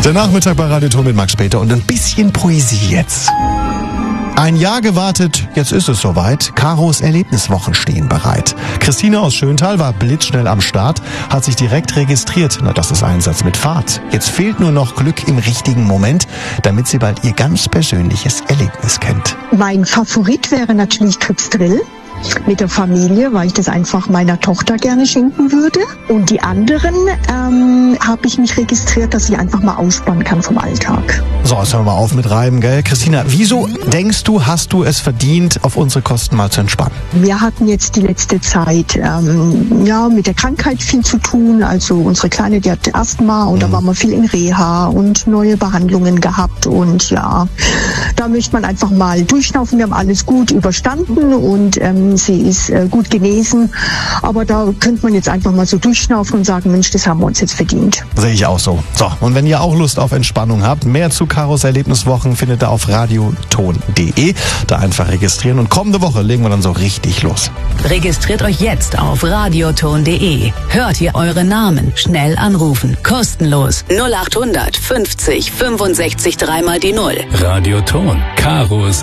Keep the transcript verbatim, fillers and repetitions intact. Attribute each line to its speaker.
Speaker 1: Der Nachmittag bei Radio Ton mit Max Peter und ein bisschen Poesie jetzt. Ein Jahr gewartet, jetzt ist es soweit. Karos Erlebniswochen stehen bereit. Christine aus Schöntal war blitzschnell am Start, hat sich direkt registriert. Na, das ist Einsatz mit Fahrt. Jetzt fehlt nur noch Glück im richtigen Moment, damit sie bald ihr ganz persönliches Erlebnis kennt.
Speaker 2: Mein Favorit wäre natürlich Tripsdrill mit der Familie, weil ich das einfach meiner Tochter gerne schenken würde. Und die anderen ähm, habe ich mich registriert, dass ich einfach mal ausspannen kann vom Alltag.
Speaker 1: So, jetzt hören wir mal auf mit Reiben, gell? Christina, wieso denkst du, hast du es verdient, auf unsere Kosten mal zu entspannen?
Speaker 2: Wir hatten jetzt die letzte Zeit ähm, ja mit der Krankheit viel zu tun. Also unsere Kleine, die hat Asthma und mhm. da waren wir viel in Reha und neue Behandlungen gehabt. Und ja, da möchte man einfach mal durchschnaufen. Wir haben alles gut überstanden und ähm, sie ist äh, gut genesen. Aber da könnte man jetzt einfach mal so durchschnaufen und sagen, Mensch, das haben wir uns jetzt verdient.
Speaker 1: Sehe ich auch so. So, und wenn ihr auch Lust auf Entspannung habt, mehr zu Karos Erlebniswochen findet ihr auf radioton punkt de. Da einfach registrieren und kommende Woche legen wir dann so richtig los.
Speaker 3: Registriert euch jetzt auf radioton punkt de. Hört ihr eure Namen, schnell anrufen, kostenlos null acht hundert fünfzig fünfundsechzig dreimal die Null.
Speaker 4: Radioton, Karos